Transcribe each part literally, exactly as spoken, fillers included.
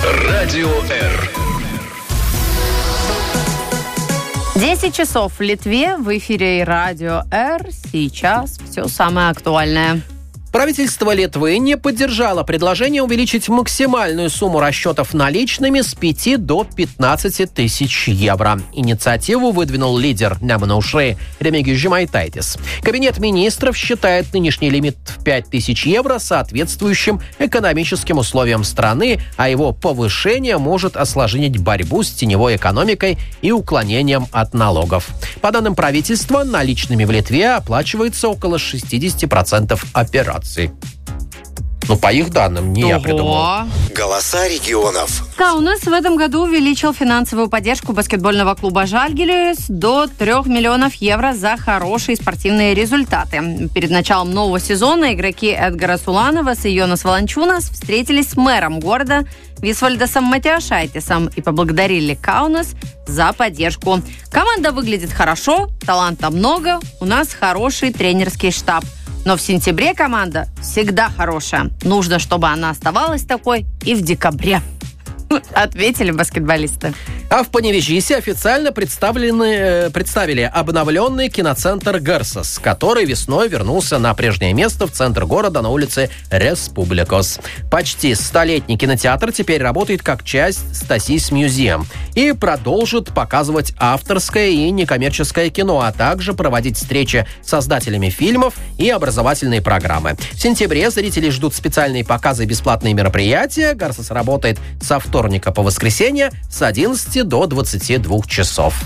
Радио Р. десять часов в Литве. В эфире Радио Р. Сейчас все самое актуальное. Правительство Литвы не поддержало предложение увеличить максимальную сумму расчетов наличными с пяти до пятнадцати тысяч евро. Инициативу выдвинул лидер Nemuno Aušrai Ремигijus Žemaitaitis. Кабинет министров считает нынешний лимит в пять тысяч евро соответствующим экономическим условиям страны, а его повышение может осложнить борьбу с теневой экономикой и уклонением от налогов. По данным правительства, наличными в Литве оплачивается около шестьдесят процентов операций. Ну, по их данным, не Ого. я придумал. Голоса регионов. Каунас в этом году увеличил финансовую поддержку баскетбольного клуба «Žalgiris» до трех миллионов евро за хорошие спортивные результаты. Перед началом нового сезона игроки Эдгарас Улановас и Йонас Волончунас встретились с мэром города Висвальдасом Матиашайтисом и поблагодарили Каунас за поддержку. Команда выглядит хорошо, таланта много, у нас хороший тренерский штаб. Но в сентябре команда всегда хорошая. Нужно, чтобы она оставалась такой и в декабре. Ответили баскетболисты. А в Паневежисе официально представлены, представили обновленный киноцентр «Гарсос», который весной вернулся на прежнее место в центр города на улице Республикос. Почти столетний кинотеатр теперь работает как часть Стасис Мюзеум и продолжит показывать авторское и некоммерческое кино, а также проводить встречи с создателями фильмов и образовательные программы. В сентябре зрители ждут специальные показы и бесплатные мероприятия. «Гарсос» работает со вторника по воскресенье с одиннадцати до двадцати двух часов.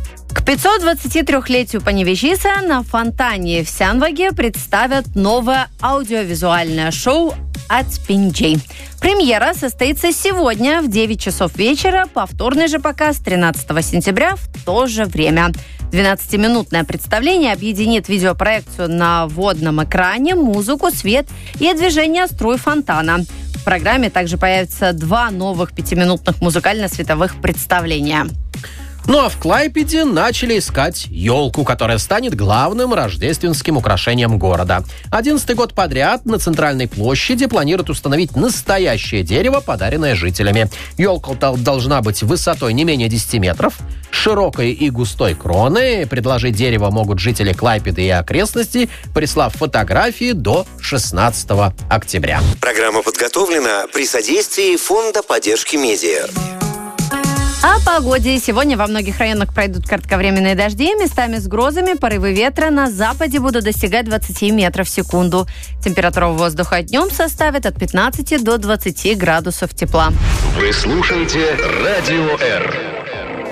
К пятисотдвадцатитрёхлетию Паневежиса на фонтане в Сянваге представят новое аудиовизуальное шоу «Atspindžiai». Премьера состоится сегодня в девять часов вечера, повторный же показ тринадцатого сентября в то же время. двенадцатиминутное представление объединит видеопроекцию на водном экране, музыку, свет и движение струй фонтана. В программе также появятся два новых пятиминутных музыкально-световых представления. Ну а в Клайпеде начали искать елку, которая станет главным рождественским украшением города. Одиннадцатый год подряд на центральной площади планируют установить настоящее дерево, подаренное жителями. Елка должна быть высотой не менее десяти метров, широкой и густой кроной. Предложить дерево могут жители Клайпеды и окрестностей, прислав фотографии до шестнадцатого октября. Программа подготовлена при содействии Фонда поддержки медиа. О погоде. Сегодня во многих районах пройдут кратковременные дожди, местами с грозами, порывы ветра на западе будут достигать двадцать метров в секунду. Температура воздуха днем составит от пятнадцати до двадцати градусов тепла. Вы слушаете Радио Р.